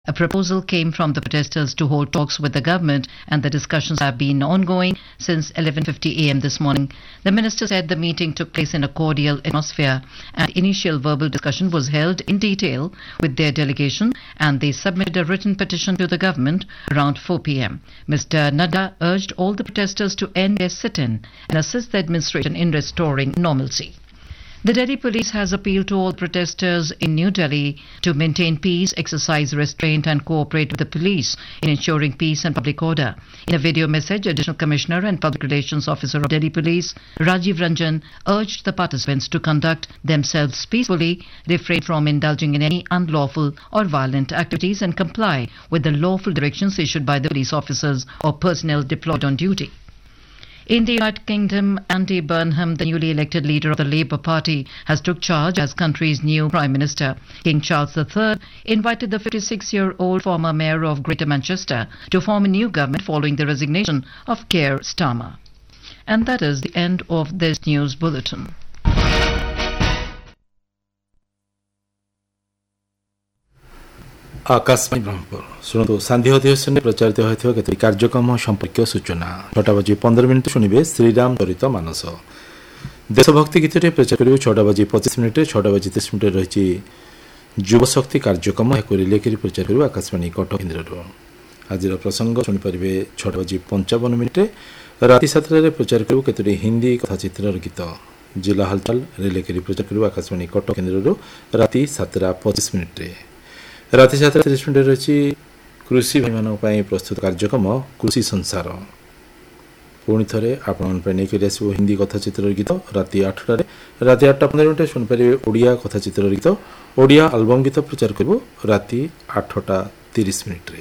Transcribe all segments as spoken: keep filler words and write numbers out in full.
A proposal came from the protesters to hold talks with the government, and the discussions have been ongoing since eleven fifty a m this morning. The minister said the meeting took place in a cordial atmosphere, and initial verbal discussion was held in detail with their delegation, and they submitted a written petition to the government around four p m Mister Nadda urged all the protesters to end their sit-in and assist the administration in restoring normalcy. The Delhi police has appealed to all protesters in New Delhi to maintain peace, exercise restraint and cooperate with the police in ensuring peace and public order. In a video message, Additional Commissioner and Public Relations Officer of Delhi Police, Rajiv Ranjan, urged the participants to conduct themselves peacefully, refrain from indulging in any unlawful or violent activities and comply with the lawful directions issued by the police officers or personnel deployed on duty. In the United Kingdom, Andy Burnham, the newly elected leader of the Labour Party, has took charge as country's new Prime Minister. King Charles the third invited the fifty-six-year-old former mayor of Greater Manchester to form a new government following the resignation of Keir Starmer. And that is the end of this news bulletin. Akashvani Brahmapur शुणु सांध्य अधिवेशन में प्रचारित होता केतोटी कार्यक्रम संपर्क सूचना छटा बजे पंद्रह मिनिट शुणवे श्रीराम चरित मानस देशभक्ति गीत प्रचार कर छटा बजे पचास मिनिट छटा बजे तीस मिनिट रही युवशक्ति कार्यक्रम रिले कर प्रचार कर आकाशवाणी कटक केन्द्र आज प्रसंग शुणिपारे छटा बजे पंचावन मिनिट राति सातटार प्रचार कर केतोटी हिंदी कथाचित्र गीत जिला हालचाल रिले कर प्रचार कर आकाशवाणी कटक केन्द्र राति सातटा पचास मिनिट राति सातटा तीस मिनिट रही कृषि भाई प्रस्तुत कार्यक्रम कृषि संसार पुणी थे आपण आसो हिंदी कथाचित्र गीत राति आठटार राति आठटा पंद्रह मिनिट शुणिपारे ओडिया कथाचित्र गीत ओडिया आलबम गीत प्रचार कर राति आठटा तीस मिनिट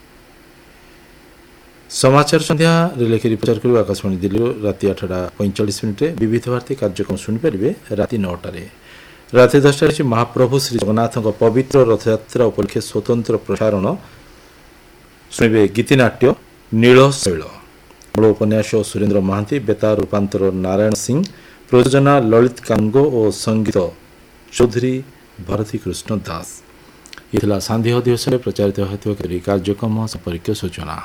समाचार संध्या रिले कर प्रचार कर आकाशवाणी दिल्ली राति आठटा पैंचाश मिनिट विविध भारती कार्यक्रम शुणिपारे राति नौटार राति दसटा महाप्रभु श्री जगन्नाथ पवित्र रथयात्रा उपलक्षे स्वतंत्र प्रसारण शुणे गीतिनाट्य नील शैल मूल उपन्यास सुरेन्द्र महांती बेतार रूपांतर नारायण सिंह प्रयोजना ललित कांगो और संगीत चौधरी भारती कृष्ण दास ये सांध्य अधिवेशन में प्रचारित होता कार्यक्रम संपर्क सूचना।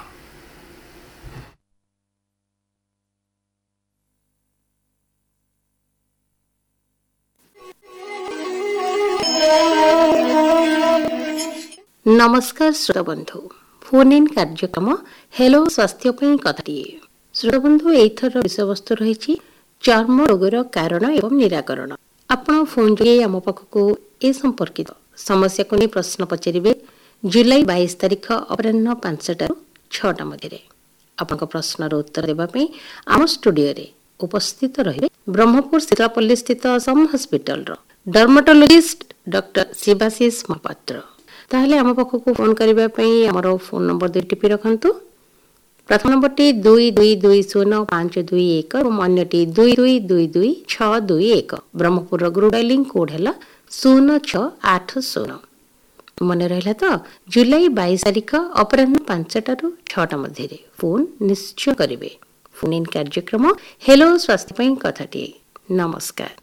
नमस्कार श्रोता बंधु फोन इन कार्यक्रम हेलो स्वास्थ्य कथाटीए श्रोता बंधु एथर विषय वस्तु रही चर्म रोगर कारण एवं निराकरण आपण फोन जो आम पाखक ए संपर्कित समस्या को नहीं प्रश्न पचारे जुलाई बाईस तारीख अपराह पांचटा छटा मध्य आपण प्रश्न उत्तर देवाई आम स्टूडियो रे उपस्थित रहे ब्रह्मपुर शीतलापल्ली स्थित सम hospital dermatologist doctor Shivashish Mahapatra ताहले आम पाखक फोन करने आमर फोन नंबर दुई टिपि रखु प्रथम नंबर टी दुई दुई दुई शून्य पांच दुई एक और अन्यटी दुई दुई दुई दुई छ दुई एक ब्रह्मपुर ग्रुप डायलिंग कोड है शून्य छ आठ शून्य मन रहा तो जुलाई बाईस तारीख अपराह पांचटा छटा मध्य फोन निश्चय करेंगे फोन इन कार्यक्रम हेलो स्वास्थ्य कथाटी नमस्कार।